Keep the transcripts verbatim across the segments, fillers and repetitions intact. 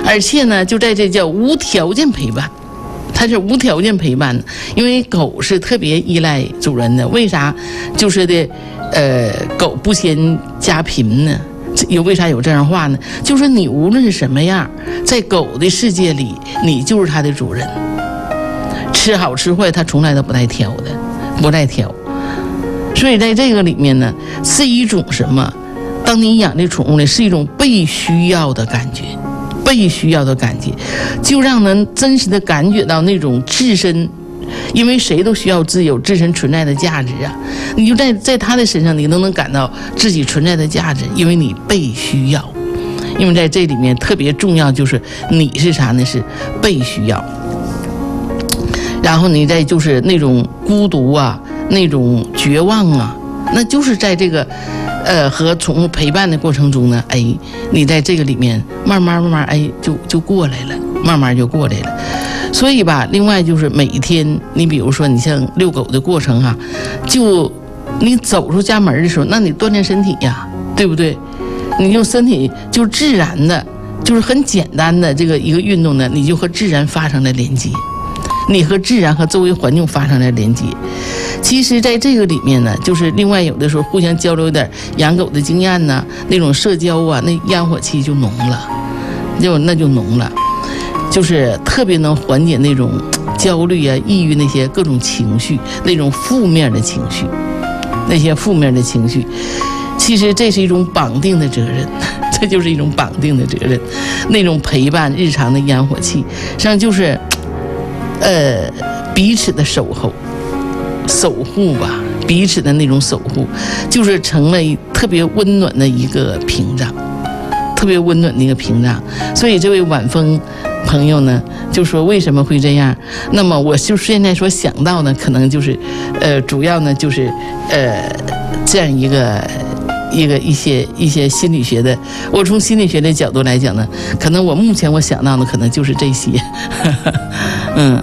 而且呢，就在这叫无条件陪伴。它是无条件陪伴的，因为狗是特别依赖主人的。为啥？就是的，呃，狗不嫌家贫呢？有为啥有这样话呢？就是你无论是什么样，在狗的世界里，你就是它的主人。吃好吃坏，它从来都不带挑的，不带挑。所以在这个里面呢，是一种什么？当你养这宠物呢，是一种被需要的感觉。被需要的感觉，就让人真实的感觉到那种自身，因为谁都需要自有自身存在的价值啊！你就在在他的身上，你都能感到自己存在的价值，因为你被需要。因为在这里面特别重要，就是你是啥呢？是被需要。然后你再就是那种孤独啊，那种绝望啊，那就是在这个。呃，和宠物陪伴的过程中呢，哎，你在这个里面慢慢慢慢，哎，就就过来了，慢慢就过来了。所以吧，另外就是每一天，你比如说你像遛狗的过程啊，就你走出家门的时候，那你锻炼身体呀，对不对？你用身体就自然的，就是很简单的这个一个运动呢，你就和自然发生了连接，你和自然和周围环境发生了连接。其实在这个里面呢，就是另外有的时候互相交流点养狗的经验呢，那种社交啊，那烟火气就浓了，就那就浓了，就是特别能缓解那种焦虑啊、抑郁那些各种情绪，那种负面的情绪，那些负面的情绪。其实这是一种绑定的责任，这就是一种绑定的责任，那种陪伴日常的烟火气，实际上就是呃彼此的守候。守护吧，彼此的那种守护，就是成了特别温暖的一个屏障，特别温暖的一个屏障。所以这位晚风朋友呢，就说为什么会这样？那么我就现在所想到呢，可能就是，呃，主要呢就是呃这样一个一个一些一些心理学的，我从心理学的角度来讲呢，可能我目前我想到的可能就是这些，嗯。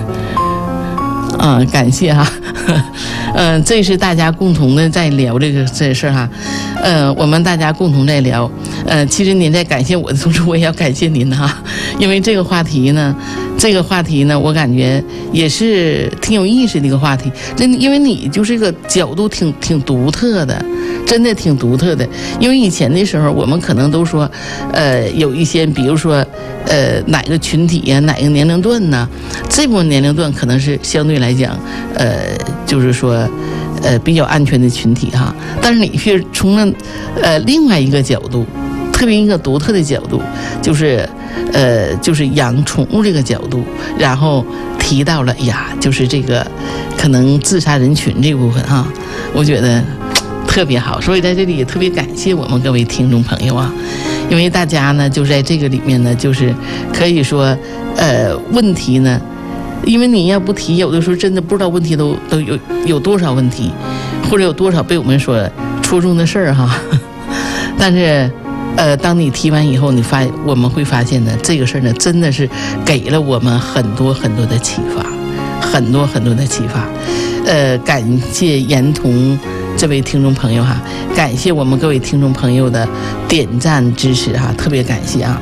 嗯，感谢哈，嗯，这是大家共同的在聊这个这事儿哈，呃，我们大家共同在聊，呃，其实您在感谢我的同时，我也要感谢您哈，因为这个话题呢，这个话题呢，我感觉也是挺有意思的一个话题，真因为你就是个角度挺挺独特的，真的挺独特的，因为以前的时候我们可能都说，呃，有一些比如说，呃，哪个群体呀，哪个年龄段呢，这部分年龄段可能是相对来讲，呃，就是说，呃，比较安全的群体哈。但是你却从了，呃，另外一个角度，特别一个独特的角度，就是，呃，就是养宠物这个角度，然后提到了呀，就是这个可能自杀人群这部分哈，我觉得特别好。所以在这里也特别感谢我们各位听众朋友啊。因为大家呢，就在这个里面呢，就是可以说，呃，问题呢，因为你要不提，有的时候真的不知道问题都都有有多少问题，或者有多少被我们所戳中的事儿哈。但是，呃，当你提完以后，你发我们会发现呢，这个事儿呢，真的是给了我们很多很多的启发，很多很多的启发。呃，感谢严童这位听众朋友哈，感谢我们各位听众朋友的点赞支持哈，特别感谢啊！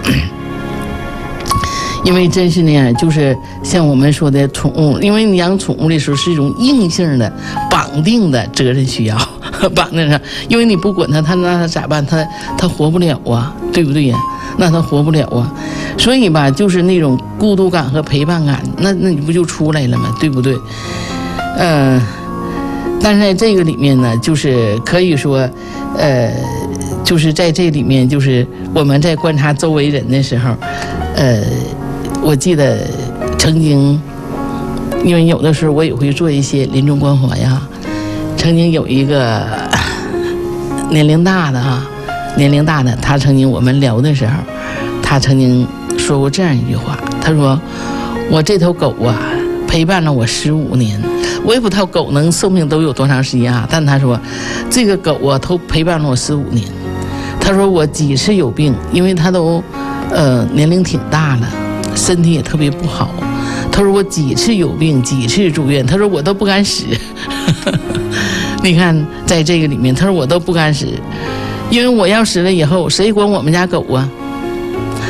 因为真是那样，就是像我们说的宠物，因为你养宠物的时候是一种硬性的绑定的责任需要，绑定上，因为你不管它，它那它咋办？它它活不了啊，对不对呀？那它活不了啊，所以吧，就是那种孤独感和陪伴感，那那你不就出来了吗？对不对？嗯、呃。但是在这个里面呢，就是可以说，呃，就是在这里面，就是我们在观察周围人的时候，呃，我记得曾经，因为有的时候我也会做一些临终关怀呀，曾经有一个年龄大的哈，年龄大的，他曾经我们聊的时候，他曾经说过这样一句话，他说：“我这头狗啊，陪伴了我十五年。”我也不知道狗能寿命都有多长时间啊，但他说这个狗啊都陪伴了我十五年。他说我几次有病，因为他都呃年龄挺大了，身体也特别不好。他说我几次有病，几次住院，他说我都不敢死。你看在这个里面，他说我都不敢死，因为我要死了以后谁管我们家狗啊？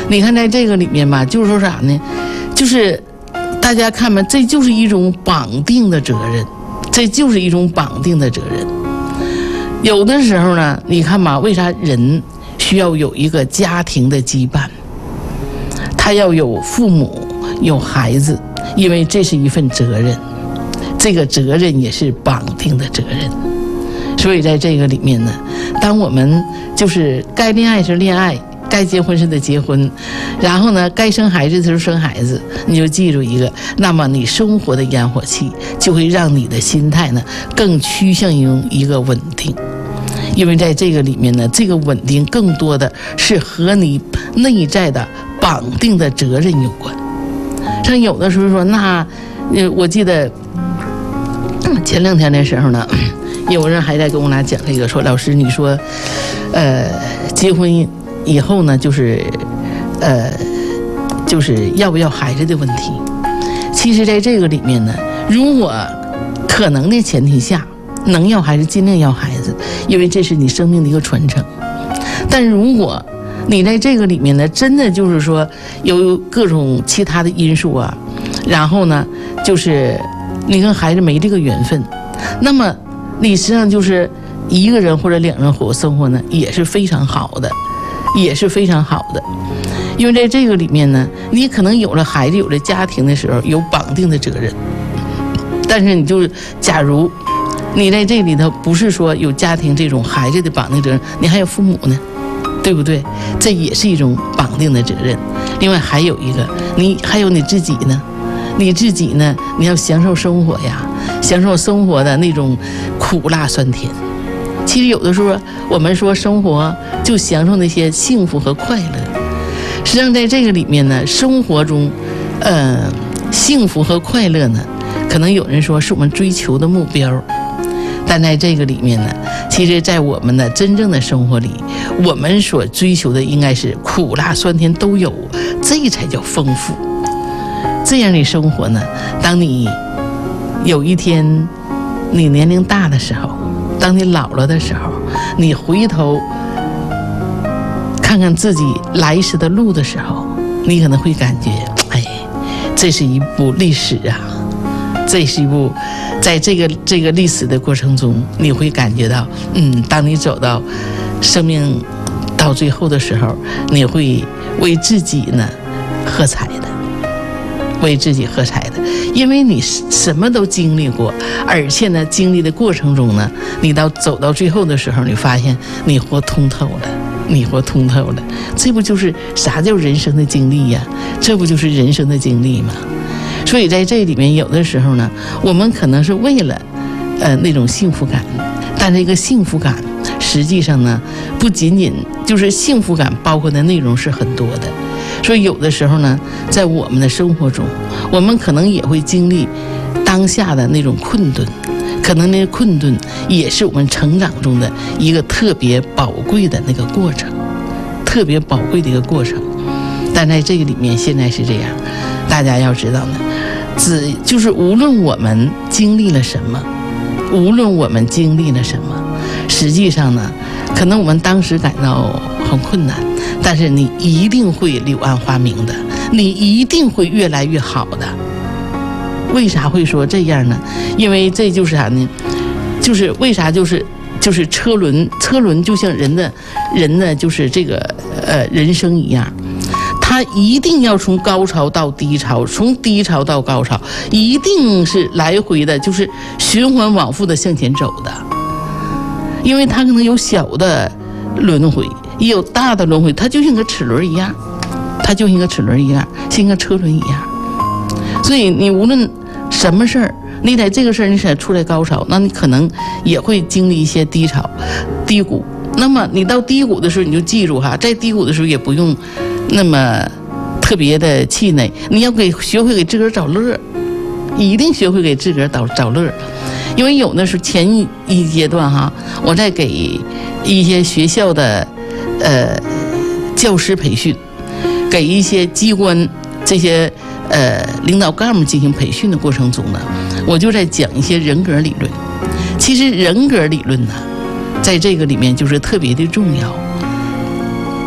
你看在这个里面吧，就是说啥呢？就是大家看吧，这就是一种绑定的责任，这就是一种绑定的责任。有的时候呢，你看吧，为啥人需要有一个家庭的羁绊？他要有父母，有孩子，因为这是一份责任，这个责任也是绑定的责任。所以在这个里面呢，当我们就是该恋爱时恋爱，该结婚时得结婚，然后呢，该生孩子的时候生孩子，你就记住一个，那么你生活的烟火气就会让你的心态呢更趋向于一个稳定。因为在这个里面呢，这个稳定更多的是和你内在的绑定的责任有关。像有的时候说，那呃，我记得前两天的时候呢，有人还在跟我俩讲这个，说老师，你说，呃，结婚以后呢，就是呃，就是要不要孩子的问题。其实在这个里面呢，如果可能的前提下，能要孩子尽量要孩子，因为这是你生命的一个传承。但如果你在这个里面呢，真的就是说有各种其他的因素啊，然后呢，就是你跟孩子没这个缘分，那么你实际上就是一个人或者两人活生活呢，也是非常好的，也是非常好的。因为在这个里面呢，你可能有了孩子，有了家庭的时候，有绑定的责任，但是你就是假如你在这里头不是说有家庭这种孩子的绑定责任，你还有父母呢，对不对？这也是一种绑定的责任。另外还有一个，你还有你自己呢，你自己呢，你要享受生活呀，享受生活的那种苦辣酸甜。其实有的时候我们说生活就享受那些幸福和快乐，实际上在这个里面呢，生活中呃幸福和快乐呢，可能有人说是我们追求的目标，但在这个里面呢，其实在我们的真正的生活里，我们所追求的应该是苦辣酸甜都有，这才叫丰富。这样的生活呢，当你有一天你年龄大的时候，当你老了的时候，你回头看看自己来时的路的时候，你可能会感觉，哎，这是一部历史啊，这是一部在这个这个历史的过程中，你会感觉到，嗯，当你走到生命到最后的时候，你会为自己呢喝彩的，为自己喝彩的，因为你什么都经历过，而且呢，经历的过程中呢，你到走到最后的时候，你发现你活通透了，你活通透了，这不就是啥叫人生的经历呀？这不就是人生的经历吗？所以在这里面，有的时候呢，我们可能是为了，呃，那种幸福感，但这个幸福感实际上呢，不仅仅就是幸福感，包括的内容是很多的。所以有的时候呢，在我们的生活中，我们可能也会经历当下的那种困顿，可能那个困顿也是我们成长中的一个特别宝贵的那个过程，特别宝贵的一个过程。但在这个里面，现在是这样，大家要知道呢，只就是无论我们经历了什么，无论我们经历了什么，实际上呢，可能我们当时感到很困难，但是你一定会柳暗花明的，你一定会越来越好的。为啥会说这样呢？因为这就是啥呢？就是为啥就是就是车轮，车轮就像人的人呢，就是这个呃人生一样。它一定要从高潮到低潮，从低潮到高潮，一定是来回的，就是循环往复的向前走的。因为它可能有小的轮回，也有大的轮回，它就像个齿轮一样，它就像个齿轮一样，像个车轮一样。所以你无论什么事儿，你在这个事儿你想出来高潮，那你可能也会经历一些低潮、低谷。那么你到低谷的时候，你就记住哈，在低谷的时候也不用那么特别的气馁，你要给学会给自个儿找乐，一定学会给自个儿找找乐。因为有的时候前一一阶段哈，我在给一些学校的呃教师培训，给一些机关这些呃领导干部进行培训的过程中呢，我就在讲一些人格理论。其实人格理论呢，在这个里面就是特别的重要。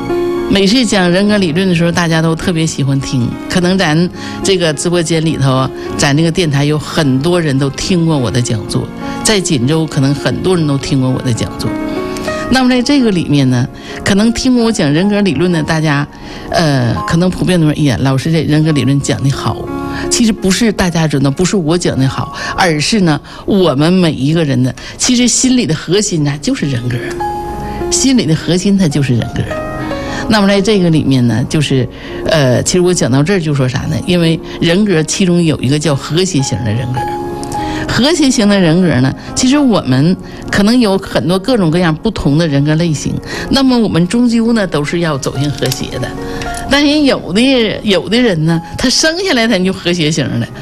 每次讲人格理论的时候，大家都特别喜欢听。可能咱这个直播间里头，咱这个电台有很多人都听过我的讲座，在锦州可能很多人都听过我的讲座。那么在这个里面呢，可能听过我讲人格理论的大家，呃，可能普遍都说，哎呀，老师这人格理论讲得好。其实不是大家知道，不是我讲的好，而是呢，我们每一个人的，其实心里的核心呢，就是人格，心里的核心它就是人格。那么在这个里面呢，就是呃，其实我讲到这儿就说啥呢？因为人格其中有一个叫和谐型的人格。和谐型的人格呢，其实我们可能有很多各种各样不同的人格类型，那么我们终究呢都是要走向和谐的。但是有的有的人呢，他生下来他就和谐型的，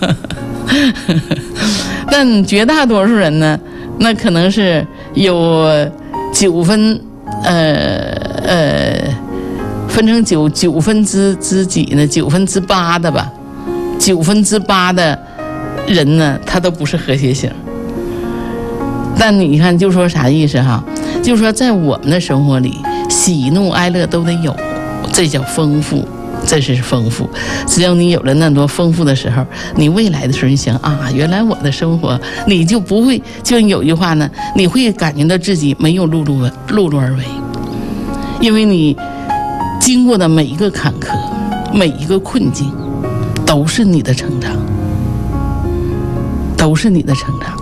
但绝大多数人呢，那可能是有九分呃呃分成九九分之之几呢？九分之八的吧，九分之八的人呢，他都不是和谐型。但你看，就说啥意思哈？就说在我们的生活里，喜怒哀乐都得有，这叫丰富，这是丰富。只要你有了那么多丰富的时候，你未来的时候，你想啊，原来我的生活，你就不会，就有句话呢，你会感觉到自己没有碌碌碌碌而为，因为你经过的每一个坎坷，每一个困境，都是你的成长，都是你的成长。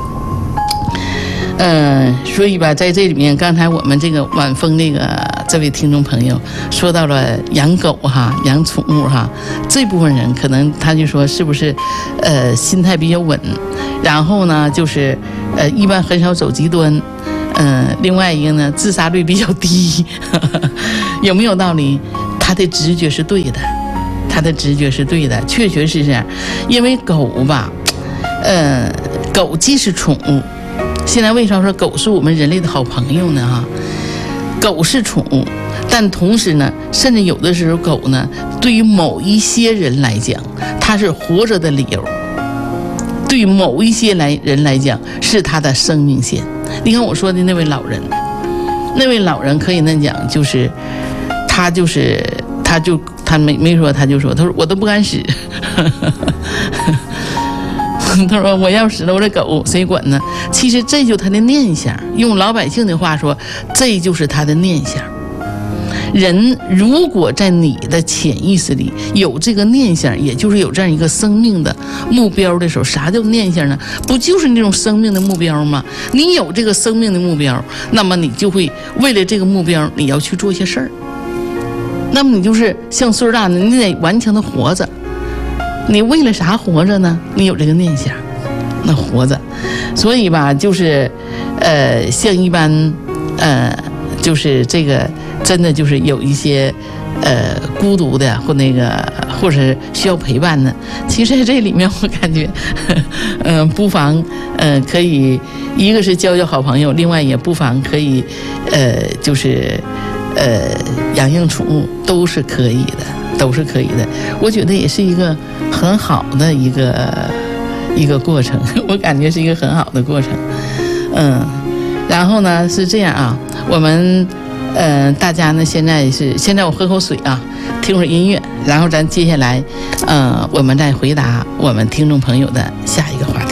嗯、呃，所以吧，在这里面，刚才我们这个晚风这个这位听众朋友说到了养狗哈，养宠物哈，这部分人可能他就说是不是，呃，心态比较稳，然后呢，就是呃，一般很少走极端，嗯、呃，另外一个呢，自杀率比较低，呵呵，有没有道理？他的直觉是对的，他的直觉是对的，确确实实，因为狗吧，呃，狗既是宠物。现在为啥说狗是我们人类的好朋友呢？哈，狗是宠物，但同时呢，甚至有的时候狗呢，对于某一些人来讲，它是活着的理由；对于某一些来人来讲，是它的生命线。你看我说的那位老人，那位老人可以那讲，就是他就是他就他没没说，他就说，他说我都不敢使。他说我要死了，我的狗谁管呢？其实这就是他的念想，用老百姓的话说，这就是他的念想。人如果在你的潜意识里有这个念想，也就是有这样一个生命的目标的时候，啥叫念想呢？不就是那种生命的目标吗？你有这个生命的目标，那么你就会为了这个目标，你要去做些事儿。那么你就是像孙大呢，你得顽强的活着。你为了啥活着呢？你有这个念想，那活着。所以吧，就是呃，像一般呃，就是这个真的就是有一些呃孤独的或那个或者需要陪伴的。其实在这里面，我感觉，嗯、呃，不妨呃可以，一个是交交好朋友，另外也不妨可以呃就是呃养养宠物，都是可以的。都是可以的，我觉得也是一个很好的一个一个过程，我感觉是一个很好的过程，嗯，然后呢是这样啊，我们呃大家呢现在是现在我喝口水啊，听会儿音乐，然后咱接下来呃我们再回答我们听众朋友的下一个话题。